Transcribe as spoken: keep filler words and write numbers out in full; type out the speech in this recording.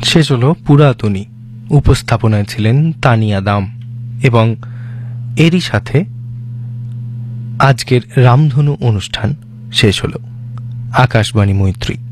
শেষ হলো পুরাতনী। উপস্থাপনায় ছিলেন তানিয়া দাম এবং এরই সাথে আজকের রামধনু অনুষ্ঠান শেষ হলো। আকাশবাণী মৈত্রী।